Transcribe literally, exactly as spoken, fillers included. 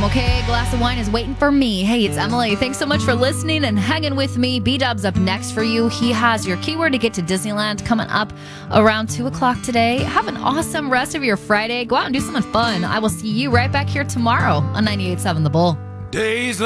okay? A glass of wine is waiting for me. Hey, it's Emily. Thanks so much for listening and hanging with me. B-Dub's up next for you. He has your keyword to get to Disneyland coming up around two o'clock today. Have an awesome rest of your Friday. Go out and do something fun. I will see you right back here tomorrow on ninety-eight point seven The Bull. Days